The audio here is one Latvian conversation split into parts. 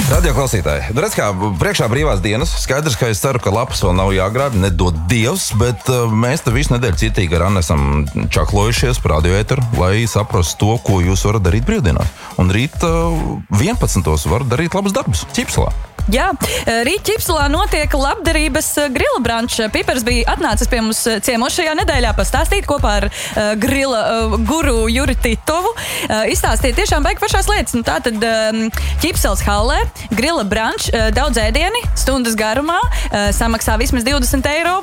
Radio klausītāji, redz kā priekšā brīvās dienas, skaidrs, ka es ceru, ka lapas vēl nav jāgrāb, nedod Dievs, bet mēs te visu nedēļu citīgi ar Annu esam čaklojušies par radioēteru, lai saprastu to, ko jūs varat darīt brīvdienās. Un rīt 11. varat darīt labus darbus Ķipselā. Jā, rīt Ķipselā notiek labdarības grila brančs. Pipers bija atnācis pie mums ciemos šajā nedēļā pastāstīt kopā ar grila guru Juri Titovu. Izstāstīt tiešām baigi pašās lietas. Nu, tātad Ķipsels hallē, grila brančs, daudz ēdieni, stundas garumā, samaksā vismaz 20 eiro.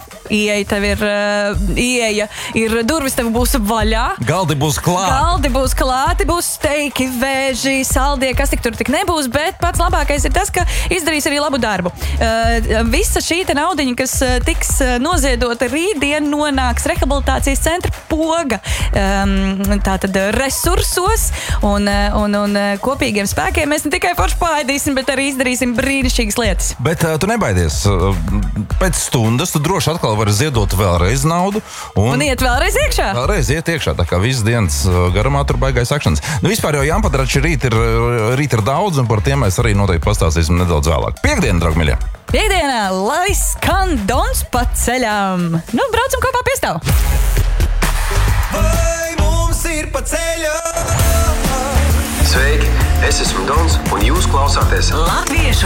Ieeja ir durvis, tev būs vaļā. Galdi būs klāti. Būs steiki, vēži, saldie, kas tik nebūs, bet pats labākais ir tas, ka izdarīs arī labu darbu. Visa šī naudiņa, kas tiks noziedota rītdien, nonāks rehabilitācijas centra Poga. Tātad resursos un kopīgiem spēkiem mēs ne tikai forši paēdīsim, bet arī izdarīsim brīnišķīgas lietas. Bet tu nebaidies. Pēc stundas tu droši atkal vari ziedot vēlreiz naudu. Un iet vēlreiz iekšā. Vēlreiz iet iekšā, tā kā visas dienas garumā tur baigais akšanas. Nu vispār jau jāmpadrači rīt ir daudz, un par tiem mēs arī noteikti pastāstīsim nedaudz vēlāk. Piektdiena, draugmiļie! Piektdienā, lai skan Dons pa ceļām. Nu, braucam kopā piestāv. Vai mums ir pa ceļam? Sveiki, es esmu Dons, un jūs klausāties Latviešu